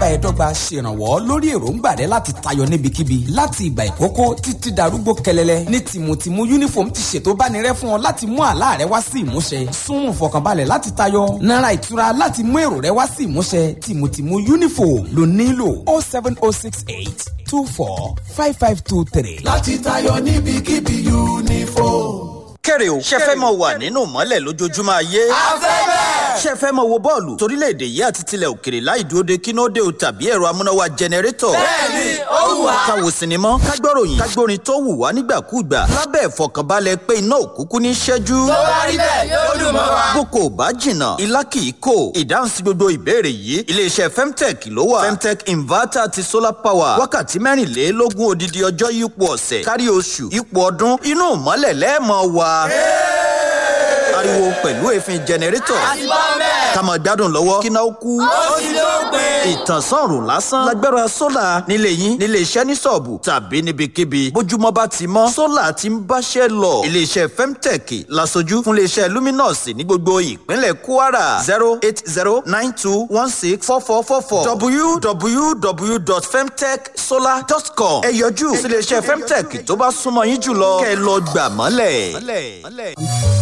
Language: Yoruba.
bá ẹ dọ́gba ṣèrànwọ́ lórí èròǹgbà rẹ láti tayọ níbikíbi láti ìgbà ìkókó títí darúgbó kẹlẹlẹ ní tìmùtìmù uniform ti ṣètò bánirẹ́ fún ọ láti mú àlá rẹ wá sí ìmúṣẹ súnmù fọkànbalẹ̀ láti tayọ náírà ìtura láti mú èrò rẹ wá sí ìmúṣẹ tìmùtìmù uniform ló nílò 07068245523 láti tayọ níbikíbi uniform. kéré o ṣe fẹ́ mọ wà nínú mọ́lẹ̀ lójoojúmọ́ ayé. afẹ́fẹ́. ṣe fẹ́ mọ wo bọ́ọ̀lù torílẹ̀-èdè yìí àti tilẹ̀ òkèrè láì dúró de kínóde o tàbí ẹ̀rọ amúnáwá jẹnẹrétọ̀. bẹ́ẹ̀ni ó wù wá. ká wo sinimá ká gbọ́ròyìn ká gbórin tó wù wá nígbàkúùgbà lábẹ́ ìfọkànbalẹ̀ pé iná òkúkú ní ṣẹ́jú. tó bá rí bẹ́ẹ̀ yóò dùn mọ́ wa. boko bá jìnnà ilá kì í kò. ìdáhùn sí gbogbo ìbéèrè yìí iléeṣẹ́ femtech ló wà. femtech inverter àti solar power wákàtí 24 odidi ọjọ́ yípo ọ̀sẹ̀ kárí oṣù yípo ọdún inú mọ́lẹ̀ lẹ́ẹ̀mọ́ wa. ariwo pẹ̀lú èéfín jẹnẹrétọ̀. ká máa gbádùn lọ́wọ́ kí náà ó kú. ó ti ló pé. ìtànsán òrùn lásán lágbára sólà nílé yín nílé iṣẹ́ ní sọ̀ọ̀bù tàbí níbikíbi bójúmọ́ bá ti mọ́ sólà ti ń báṣẹ́ lọ. iléeṣẹ́ femtech lasojú fún iléeṣẹ́ luminous ní gbogbo ìpínlẹ̀ kwara 08092164444 www.femtechsolar.com. ẹ yọjú sí iléeṣẹ́ femtech tó bá súnmọ́ yín jùlọ kẹ́ ẹ lọ gbà mọ́lẹ̀.